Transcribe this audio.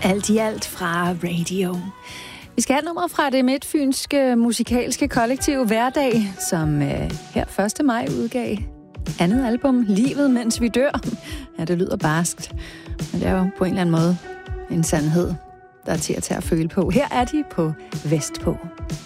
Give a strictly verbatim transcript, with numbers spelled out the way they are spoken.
Alt i alt fra Radio. Vi skal have nummeret fra det midtfynske musikalske kollektiv Hverdag, som øh, her første maj udgav andet album, Livet mens vi dør. Ja, det lyder barskt, men det er jo på en eller anden måde en sandhed, der er til at tage at føle på. Her er de på Vestpå.